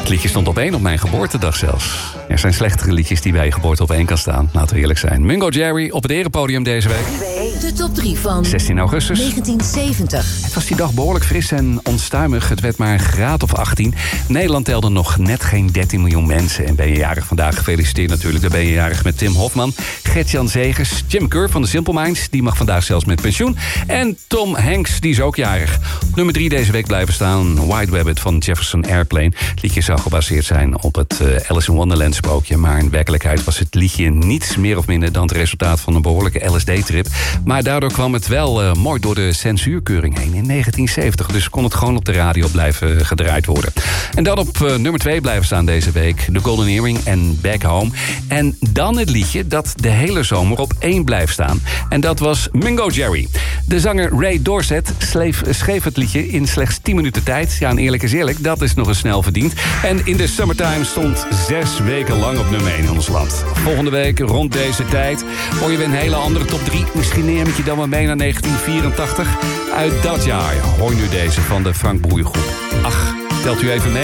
liedje stond op 1 op mijn geboortedag zelfs. Er zijn slechtere liedjes die bij je geboorte op 1 kan staan. Laten we eerlijk zijn. Mungo Jerry op het erepodium deze week. De top 3 van 16 augustus 1970. Het was die dag behoorlijk fris en onstuimig. Het werd maar een graad of 18. Nederland telde nog net geen 13 miljoen mensen. En ben je jarig vandaag, gefeliciteerd natuurlijk. Dan ben je jarig met Tim Hofman, Gert-Jan Zegers, Jim Kerr van de Simple Minds. Die mag vandaag zelfs met pensioen. En Tom Hanks, die is ook jarig. Op nummer 3 deze week blijven staan White Rabbit van Jefferson Airplane. Het liedje zou gebaseerd zijn op het Alice in Wonderland sprookje. Maar in werkelijkheid was het liedje niets meer of minder dan het resultaat van een behoorlijke LSD-trip. Maar daardoor kwam het wel mooi door de censuurkeuring heen in 1970. Dus kon het gewoon op de radio blijven gedraaid worden. En dan op nummer 2 blijven staan deze week The Golden Earring en Back Home. En dan het liedje dat de hele zomer op 1 blijft staan. En dat was Mungo Jerry. De zanger Ray Dorset schreef het liedje in slechts 10 minuten tijd. Ja, en eerlijk is eerlijk, dat is nog eens snel verdiend. En in de Summertime stond 6 weken lang op nummer 1 in ons land. Volgende week, rond deze tijd, hoor je weer een hele andere top 3. Misschien neem ik je dan maar mee naar 1984. Uit dat jaar hoor je nu deze van de Frank Boeien Groep. Ach, telt u even mee?